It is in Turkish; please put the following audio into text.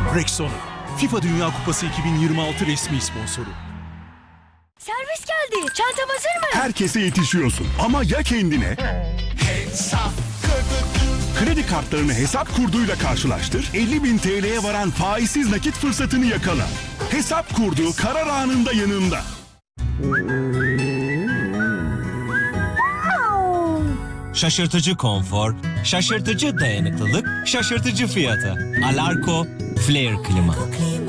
Rexona, FIFA Dünya Kupası 2026 resmi sponsoru. Servis geldi. Çantam hazır mı? Herkese yetişiyorsun ama ya kendine? Kredi kartlarını hesap kurduyla karşılaştır, 50.000 TL'ye varan faizsiz nakit fırsatını yakala. Hesap kurdu karar anında yanında. Şaşırtıcı konfor, şaşırtıcı dayanıklılık, şaşırtıcı fiyata. Alarko Flare Klima.